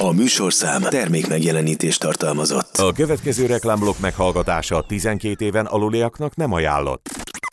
A műsorszám termék megjelenítést tartalmazott. A következő reklámblokk meghallgatása 12 éven aluliaknak nem ajánlott.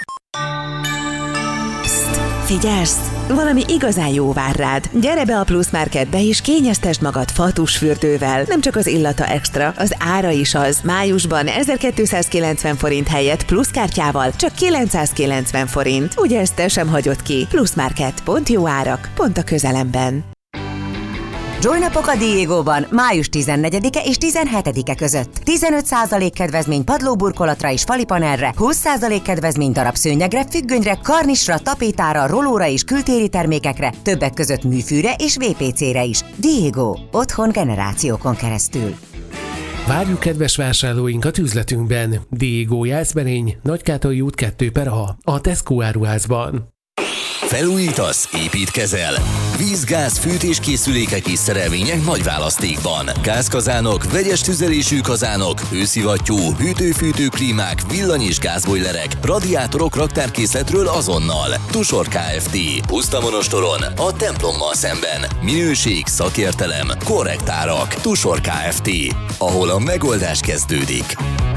Psst, figyelsz! Valami igazán jó vár rád. Gyere be a Plus Marketbe és kényeztesd magad fatusfürdővel. Nem csak az illata extra, az ára is az. Májusban 1290 forint helyett Plus kártyával csak 990 forint. Ugye ezt te sem hagyod ki? Plus Market. Pont jó árak, pont a közelemben. Joy-napok a Diegóban május 14-e és 17-e között. 15% kedvezmény padlóburkolatra és falipanelre, 20% kedvezmény darabszőnyegre, függönyre, karnisra, tapétára, rolóra és kültéri termékekre, többek között műfűre és VPC-re is. Diego. Otthon generációkon keresztül. Várjuk kedves vásárlóinkat üzletünkben. Diego Jászberény, Nagykátai út 2/A, a Tesco áruházban. Felújítasz, építkezel. Víz, gáz, fűtéskészülékek és szerelvények nagy választékban. Gázkazánok, vegyes tüzelésű kazánok, hőszivattyú, hűtő-fűtő klímák, villany- és gázbojlerek, radiátorok raktárkészletről azonnal. Tusor Kft. Pusztamonostoron, a templommal szemben. Minőség, szakértelem, korrekt árak. Tusor Kft. Ahol a megoldás kezdődik.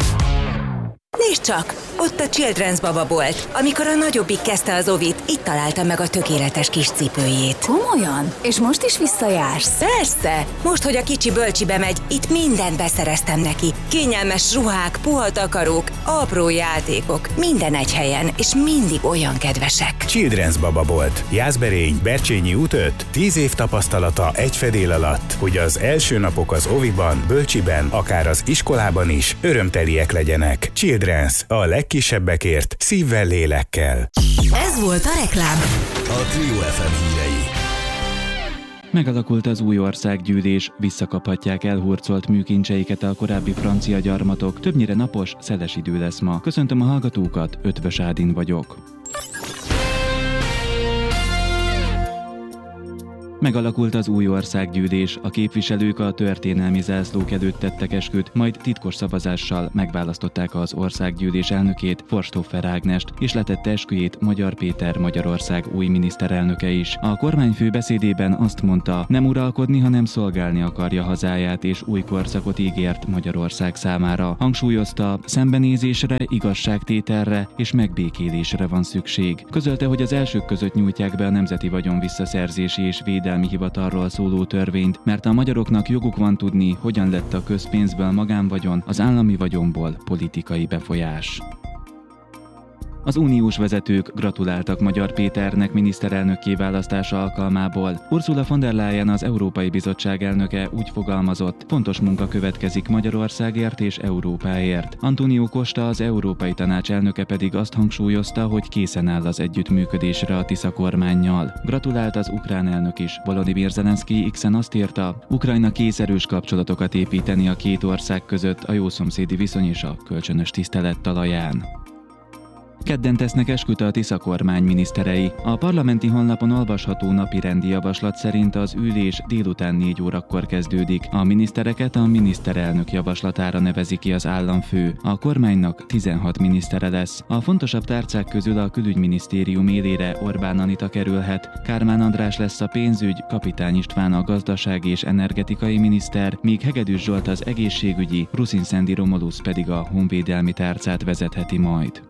Nézd csak! Ott a Children's bababolt. Amikor a nagyobbik kezdte az ovit, itt találta meg a tökéletes kis cipőjét. Komolyan? És most is visszajársz? Persze! Most, hogy a kicsi bölcsibe megy, itt mindent beszereztem neki. Kényelmes ruhák, puha takarók, apró játékok. Minden egy helyen, és mindig olyan kedvesek. Children's bababolt. Jászberény, Bercsényi út 5. 10 év tapasztalata egy fedél alatt, hogy az első napok az oviban, bölcsiben, akár az iskolában is örömteliek legyenek. Children's. A legkisebbekért szívvel, lélekkel. Ez volt a reklám. A Trio FM hírei. Megalakult az új országgyűlés, visszakaphatják elhurcolt műkincseiket a korábbi francia gyarmatok. Többnyire napos, szeles idő lesz ma. Köszöntöm a hallgatókat, Ötvös Ádin vagyok. Megalakult az új országgyűlés, a képviselők a történelmi zászlók előtt tettek esküt, majd titkos szavazással megválasztották az országgyűlés elnökét, Forsthofer Ágnest, és letette esküjét Magyar Péter, Magyarország új miniszterelnöke is. A kormányfő beszédében azt mondta, nem uralkodni, hanem szolgálni akarja hazáját, és új korszakot ígért Magyarország számára. Hangsúlyozta, szembenézésre, igazságtételre és megbékélésre van szükség. Közölte, hogy az elsők között nyújtják be a Nemzeti Vagyon Visszaszerzési és Védelmi Hivatalról szóló törvényt, mert a magyaroknak joguk van tudni, hogyan lett a közpénzből magánvagyon, az állami vagyonból politikai befolyás. Az uniós vezetők gratuláltak Magyar Péternek miniszterelnökké választása alkalmából. Ursula von der Leyen, az Európai Bizottság elnöke úgy fogalmazott, fontos munka következik Magyarországért és Európáért. Antonio Costa, az Európai Tanács elnöke pedig azt hangsúlyozta, hogy készen áll az együttműködésre a Tisza kormánnyal. Gratulált az ukrán elnök is. Volodymyr Zelenszky X-en azt írta, Ukrajna kész erős kapcsolatokat építeni a két ország között a jószomszédi viszony és a kölcsönös tisztelet talaján. Kedden tesznek esküt a Tisza kormány miniszterei. A parlamenti honlapon olvasható napirendi javaslat szerint az ülés délután 4 órakor kezdődik. A minisztereket a miniszterelnök javaslatára nevezi ki az államfő. A kormánynak 16 minisztere lesz. A fontosabb tárcák közül a külügyminisztérium élére Orbán Anita kerülhet, Kármán András lesz a pénzügy, Kapitány István a gazdasági és energetikai miniszter, míg Hegedűs Zsolt az egészségügyi, Rusin-Szendi Romulusz pedig a honvédelmi tárcát vezetheti majd.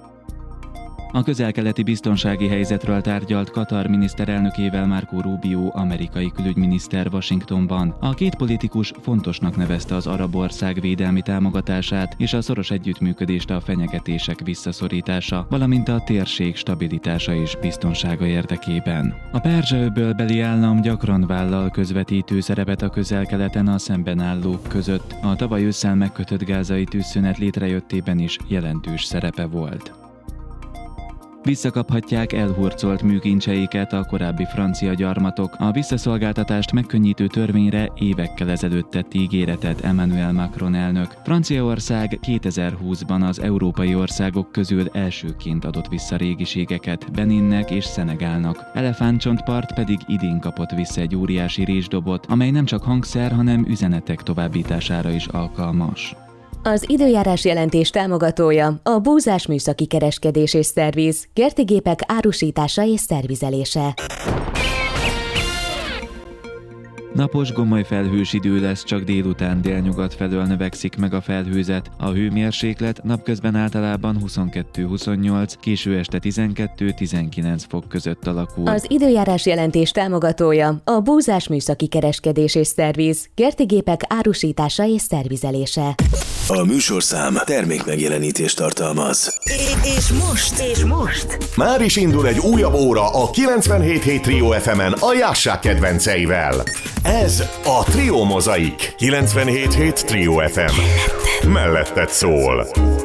A közel-keleti biztonsági helyzetről tárgyalt Katar miniszterelnökével Marco Rubio amerikai külügyminiszter Washingtonban. A két politikus fontosnak nevezte az arab ország védelmi támogatását és a szoros együttműködést a fenyegetések visszaszorítása, valamint a térség stabilitása és biztonsága érdekében. A Perzsa-öbölbeli állam gyakran vállal közvetítő szerepet a közel-keleten a szemben állók között. A tavaly ősszel megkötött gázai tűzszünet létrejöttében is jelentős szerepe volt. Visszakaphatják elhurcolt műkincseiket a korábbi francia gyarmatok. A visszaszolgáltatást megkönnyítő törvényre évekkel ezelőtt tett ígéretet Emmanuel Macron elnök. Franciaország 2020-ban az európai országok közül elsőként adott vissza régiségeket Beninnek és Szenegálnak. Elefántcsontpart pedig idén kapott vissza egy óriási résdobot, amely nem csak hangszer, hanem üzenetek továbbítására is alkalmas. Az időjárás jelentés támogatója a Búzás Műszaki Kereskedés és Szerviz, kerti gépek árusítása és szervizelése. Napos, gomoly felhős idő lesz, csak délután délnyugat felől növekszik meg a felhőzet. A hőmérséklet napközben általában 22-28, késő este 12-19 fok között alakul. Az időjárás jelentés támogatója a Búzás Műszaki Kereskedés és Szerviz, kertigépek árusítása és szervizelése. A műsorszám termékmegjelenítést tartalmaz. És most! Már is indul egy újabb óra a 97.7 Trio FM-en a Jásság kedvenceivel. Ez a Trio Mozaik. 97.7 Trio FM. Melletted szól.